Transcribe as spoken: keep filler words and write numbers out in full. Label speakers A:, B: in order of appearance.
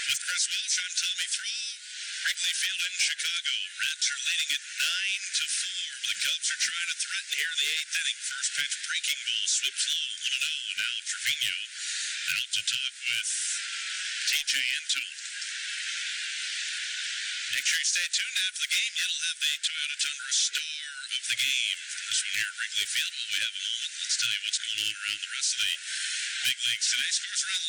A: With Chris Welsh, I'm Tommy Thrall. Wrigley Field in Chicago. Reds are leading at nine to four. The Cubs are trying to threaten here in the eighth inning. First pitch, breaking ball, slips low, one and oh. Now Trevino out to talk with T J Antone. Make sure you stay tuned after the game. You'll have the Toyota Tundra star of the game. This one here at Wrigley Field. While we have a moment, let's tell you what's going on around the rest of the big leagues today. Scores around